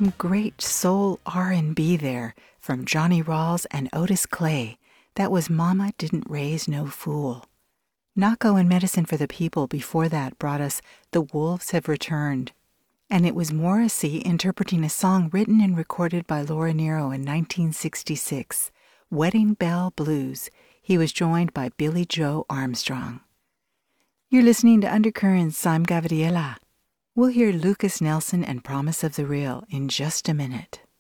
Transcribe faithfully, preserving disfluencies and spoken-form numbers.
some great soul R and B there from Johnny Rawls and Otis Clay. That was Mama Didn't Raise No Fool. Nahko and Medicine for the People before that brought us The Wolves Have Returned. And it was Morrissey interpreting a song written and recorded by Laura Nyro in nineteen sixty-six, Wedding Bell Blues. He was joined by Billy Joe Armstrong. You're listening to Undercurrents. I'm Gabriela. We'll hear Lucas Nelson and Promise of the Real in just a minute.